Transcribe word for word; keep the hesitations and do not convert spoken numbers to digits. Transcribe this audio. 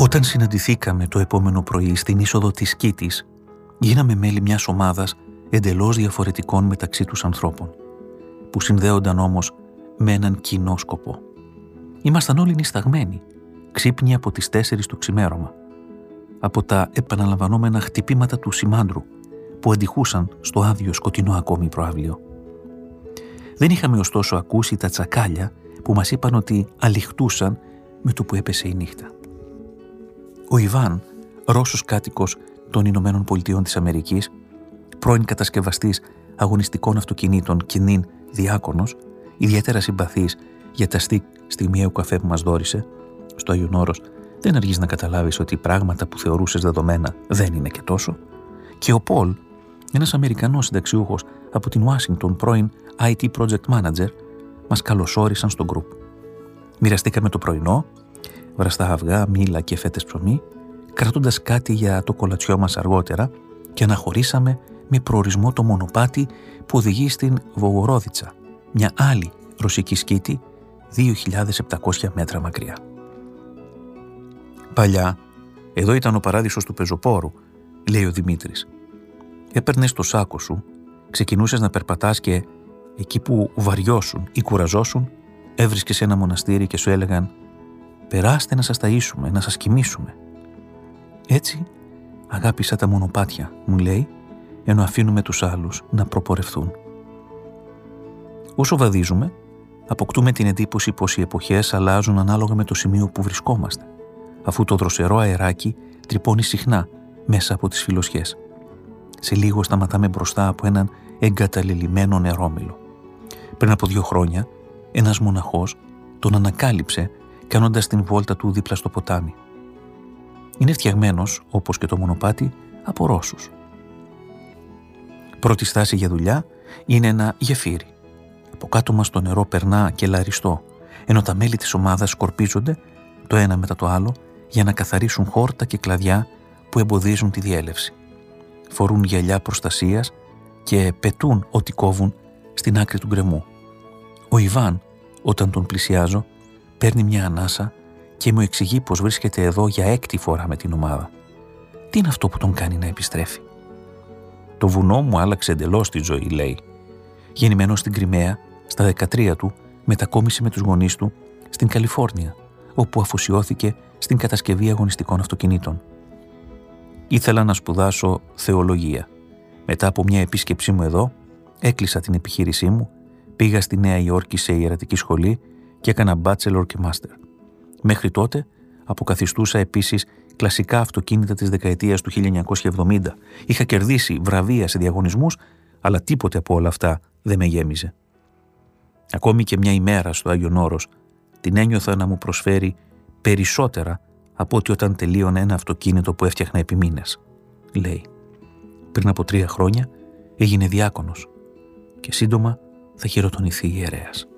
Όταν συναντηθήκαμε το επόμενο πρωί στην είσοδο της Κίτης, γίναμε μέλη μιας ομάδας εντελώς διαφορετικών μεταξύ τους ανθρώπων, που συνδέονταν όμως με έναν κοινό σκοπό. Ήμασταν όλοι νησταγμένοι, ξύπνοι από τις τέσσερις το ξημέρωμα, από τα επαναλαμβανόμενα χτυπήματα του σημάντρου που αντιχούσαν στο άδειο σκοτεινό ακόμη προαύλιο. Δεν είχαμε ωστόσο ακούσει τα τσακάλια που μας είπαν ότι αληχτούσαν με το που έπεσε η νύχτα. Ο Ιβάν, Ρώσος κάτοικος των Ηνωμένων Πολιτειών της Αμερικής, πρώην κατασκευαστής αγωνιστικών αυτοκινήτων και νυν διάκονος, ιδιαίτερα συμπαθής για τα στικ στιγμιαίου καφέ που μας δώρισε, στο Άγιον Όρος δεν αργείς να καταλάβεις ότι πράγματα που θεωρούσες δεδομένα δεν είναι και τόσο, και ο Πολ, ένας Αμερικανός συνταξιούχος από την Ουάσιγκτον, πρώην άι τι Project Manager, μας καλωσόρισαν στο γκρουπ. Μοιραστήκαμε το πρωινό, βραστά αυγά, μήλα και φέτες ψωμί, κρατώντας κάτι για το κολατσιό μας αργότερα, και αναχωρήσαμε με προορισμό το μονοπάτι που οδηγεί στην Βογορόδιτσα, μια άλλη ρωσική σκήτη δύο χιλιάδες επτακόσια μέτρα μακριά. Παλιά, εδώ ήταν ο παράδεισος του πεζοπόρου, λέει ο Δημήτρης. Έπαιρνες το σάκο σου, ξεκινούσες να περπατάς και εκεί που βαριώσουν ή κουραζώσουν, έβρισκες ένα μοναστήρι και σου έλεγαν «Περάστε να σας ταΐσουμε, να σας κοιμήσουμε». Έτσι αγάπησα τα μονοπάτια, μου λέει, ενώ αφήνουμε τους άλλους να προπορευθούν. Όσο βαδίζουμε, αποκτούμε την εντύπωση πως οι εποχές αλλάζουν ανάλογα με το σημείο που βρισκόμαστε, αφού το δροσερό αεράκι τρυπώνει συχνά μέσα από τις φιλοσιές. Σε λίγο σταματάμε μπροστά από έναν εγκαταλελειμμένο νερόμυλο. Πριν από δύο χρόνια, ένας μοναχός τον ανακάλυψε κάνοντας την βόλτα του δίπλα στο ποτάμι. Είναι φτιαγμένος, όπως και το μονοπάτι, από Ρώσους. Πρώτη στάση για δουλειά είναι ένα γεφύρι. Από κάτω μας το νερό περνά και λαριστό, ενώ τα μέλη της ομάδας σκορπίζονται το ένα μετά το άλλο για να καθαρίσουν χόρτα και κλαδιά που εμποδίζουν τη διέλευση. Φορούν γυαλιά προστασίας και πετούν ό,τι κόβουν στην άκρη του γκρεμού. Ο Ιβάν, όταν τον πλησιάζω, παίρνει μια ανάσα και μου εξηγεί πως βρίσκεται εδώ για έκτη φορά με την ομάδα. Τι είναι αυτό που τον κάνει να επιστρέφει? Το βουνό μου άλλαξε εντελώς τη ζωή, λέει. Γεννημένος στην Κριμαία, στα δεκατρία του, μετακόμισε με τους γονείς του στην Καλιφόρνια, όπου αφοσιώθηκε στην κατασκευή αγωνιστικών αυτοκινήτων. Ήθελα να σπουδάσω θεολογία. Μετά από μια επίσκεψή μου εδώ, έκλεισα την επιχείρησή μου, πήγα στη Νέα Υόρκη σε ιερατική σχολή και έκανα bachelor και master. Μέχρι τότε αποκαθιστούσα επίσης κλασικά αυτοκίνητα της δεκαετίας του χίλια εννιακόσια εβδομήντα. Είχα κερδίσει βραβεία σε διαγωνισμούς, αλλά τίποτε από όλα αυτά δεν με γέμιζε. Ακόμη και μια ημέρα στο Άγιον Όρος την ένιωθα να μου προσφέρει περισσότερα από ότι όταν τελείωνε ένα αυτοκίνητο που έφτιαχνα επί μήνες, λέει. Πριν από τρία χρόνια έγινε διάκονος και σύντομα θα χειροτονηθεί ιερέας.